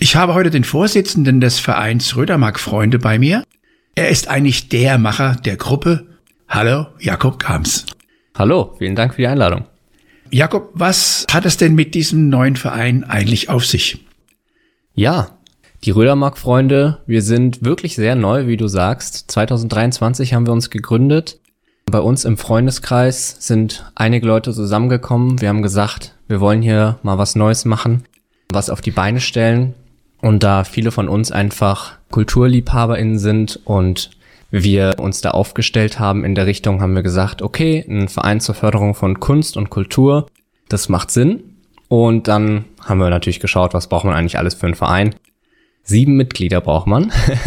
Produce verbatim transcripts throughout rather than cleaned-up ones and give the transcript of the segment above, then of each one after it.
Ich habe heute den Vorsitzenden des Vereins Rödermark-Freunde bei mir. Er ist eigentlich der Macher der Gruppe. Hallo, Jakob Grams. Hallo, vielen Dank für die Einladung. Jakob, was hat es denn mit diesem neuen Verein eigentlich auf sich? Ja, die Rödermark-Freunde, wir sind wirklich sehr neu, wie du sagst. zwanzig dreiundzwanzig haben wir uns gegründet. Bei uns im Freundeskreis sind einige Leute zusammengekommen. Wir haben gesagt, wir wollen hier mal was Neues machen, was auf die Beine stellen. Und da viele von uns einfach KulturliebhaberInnen sind und wir uns da aufgestellt haben in der Richtung, haben wir gesagt, okay, ein Verein zur Förderung von Kunst und Kultur, das macht Sinn. Und dann haben wir natürlich geschaut, was braucht man eigentlich alles für einen Verein. Sieben Mitglieder braucht man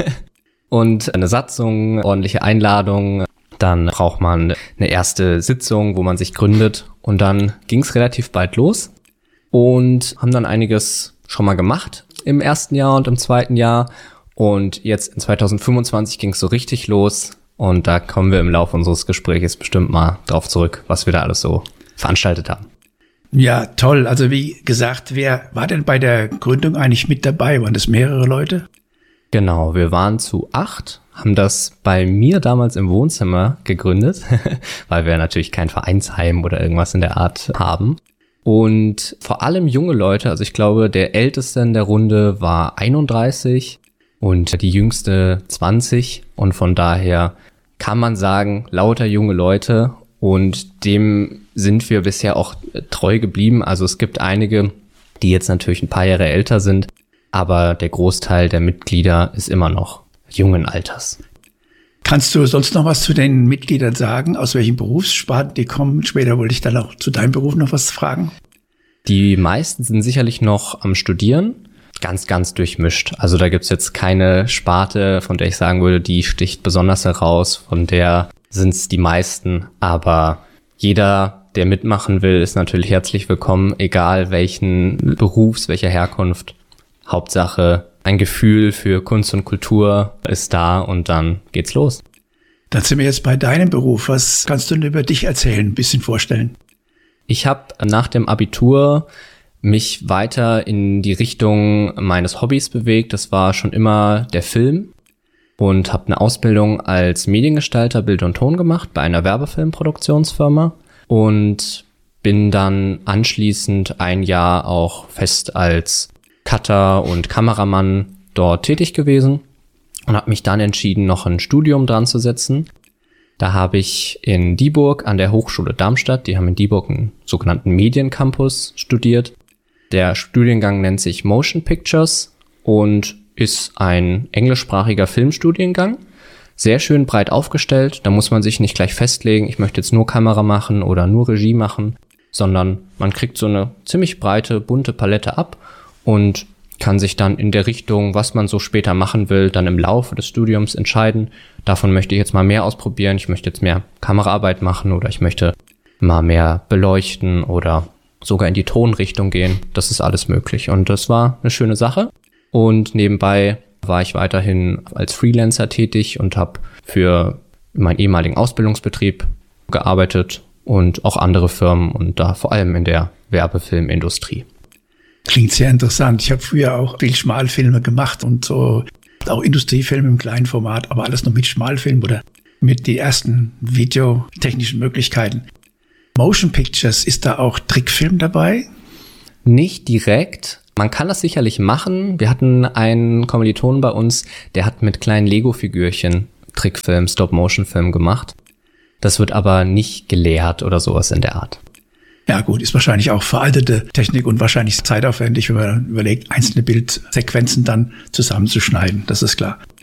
und eine Satzung, ordentliche Einladung. Dann braucht man eine erste Sitzung, wo man sich gründet. Und dann ging es relativ bald los und haben dann einiges schon mal gemacht im ersten Jahr und im zweiten Jahr. Und jetzt in zwanzig fünfundzwanzig ging es so richtig los. Und da kommen wir im Laufe unseres Gesprächs bestimmt mal drauf zurück, was wir da alles so veranstaltet haben. Ja, toll. Also wie gesagt, wer war denn bei der Gründung eigentlich mit dabei? Waren das mehrere Leute? Genau, wir waren zu acht, haben das bei mir damals im Wohnzimmer gegründet, weil wir natürlich kein Vereinsheim oder irgendwas in der Art haben. Und vor allem junge Leute, also ich glaube, der Älteste in der Runde war einunddreißig und die Jüngste zwanzig. Und von daher kann man sagen, lauter junge Leute. Und dem sind wir bisher auch treu geblieben. Also es gibt einige, die jetzt natürlich ein paar Jahre älter sind, aber der Großteil der Mitglieder ist immer noch jungen Alters. Kannst du sonst noch was zu den Mitgliedern sagen? Aus welchen Berufssparten die kommen? Später wollte ich dann auch zu deinem Beruf noch was fragen. Die meisten sind sicherlich noch am Studieren. Ganz, ganz durchmischt. Also da gibt's jetzt keine Sparte, von der ich sagen würde, die sticht besonders heraus. Von der sind's die meisten. Aber jeder, der mitmachen will, ist natürlich herzlich willkommen, egal welchen Berufs, welcher Herkunft. Hauptsache, ein Gefühl für Kunst und Kultur ist da und dann geht's los. Dann sind wir jetzt bei deinem Beruf. Was kannst du denn über dich erzählen, ein bisschen vorstellen? Ich habe nach dem Abitur mich weiter in die Richtung meines Hobbys bewegt. Das war schon immer der Film und habe eine Ausbildung als Mediengestalter Bild und Ton gemacht bei einer Werbefilmproduktionsfirma und bin dann anschließend ein Jahr auch fest als Cutter und Kameramann dort tätig gewesen und habe mich dann entschieden, noch ein Studium dran zu setzen. Da habe ich in Dieburg an der Hochschule Darmstadt, die haben in Dieburg einen sogenannten Mediencampus studiert. Der Studiengang nennt sich Motion Pictures und ist ein englischsprachiger Filmstudiengang. Sehr schön breit aufgestellt, da muss man sich nicht gleich festlegen, ich möchte jetzt nur Kamera machen oder nur Regie machen, sondern man kriegt so eine ziemlich breite, bunte Palette ab und kann sich dann in der Richtung, was man so später machen will, dann im Laufe des Studiums entscheiden. Davon möchte ich jetzt mal mehr ausprobieren. Ich möchte jetzt mehr Kameraarbeit machen oder ich möchte mal mehr beleuchten oder sogar in die Tonrichtung gehen. Das ist alles möglich. Und das war eine schöne Sache. Und nebenbei war ich weiterhin als Freelancer tätig und habe für meinen ehemaligen Ausbildungsbetrieb gearbeitet und auch andere Firmen und da vor allem in der Werbefilmindustrie. Klingt sehr interessant. Ich habe früher auch viel Schmalfilme gemacht und so auch Industriefilme im kleinen Format, aber alles noch mit Schmalfilm oder mit den ersten videotechnischen Möglichkeiten. Motion Pictures, ist da auch Trickfilm dabei? Nicht direkt. Man kann das sicherlich machen. Wir hatten einen Kommilitonen bei uns, der hat mit kleinen Lego-Figürchen Trickfilm, Stop-Motion-Film gemacht. Das wird aber nicht gelehrt oder sowas in der Art. Ja gut, ist wahrscheinlich auch veraltete Technik und wahrscheinlich zeitaufwendig, wenn man überlegt, einzelne Bildsequenzen dann zusammenzuschneiden. Das ist klar.